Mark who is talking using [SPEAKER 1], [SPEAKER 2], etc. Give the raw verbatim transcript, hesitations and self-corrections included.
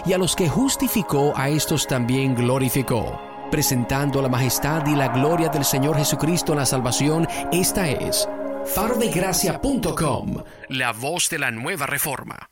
[SPEAKER 1] y a los que justificó, a estos también glorificó. Presentando la majestad y la gloria del Señor Jesucristo en la salvación, esta es faro de gracia punto com, la voz de la nueva reforma.